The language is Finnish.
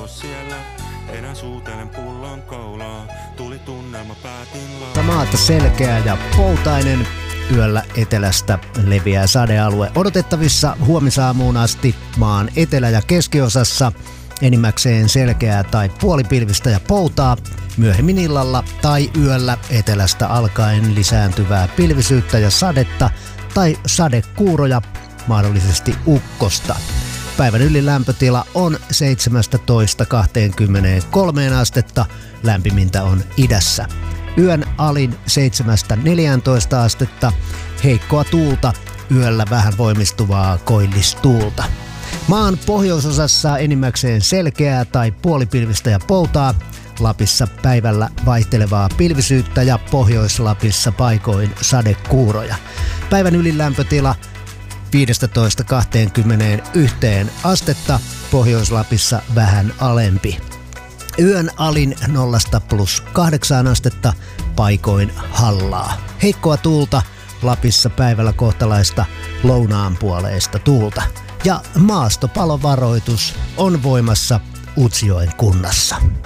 oo siellä. Enää suutelen pullon koulaa. Tuli tunnelma, päätin maata selkeä ja poutainen. Yöllä etelästä leviää sadealue. Odotettavissa huomisaamuun asti maan etelä- ja keskiosassa enimmäkseen selkeää tai puolipilvistä ja poutaa. Myöhemmin illalla tai yöllä etelästä alkaen lisääntyvää pilvisyyttä ja sadetta tai sadekuuroja, mahdollisesti ukkosta. Päivän ylilämpötila on 17-23 astetta, lämpimintä on idässä. Yön alin 7-14 astetta, heikkoa tuulta, yöllä vähän voimistuvaa koillistuulta. Maan pohjoisosassa enimmäkseen selkeää tai puolipilvistä ja poutaa, Lapissa päivällä vaihtelevaa pilvisyyttä ja Pohjois-Lapissa paikoin sadekuuroja. Päivän ylilämpötila 15-21 astetta, Pohjois-Lapissa vähän alempi. Yön alin 0-+8 astetta, paikoin hallaa. Heikkoa tuulta, Lapissa päivällä kohtalaista lounaanpuoleista tuulta. Ja maastopalovaroitus on voimassa Utsjoen kunnassa.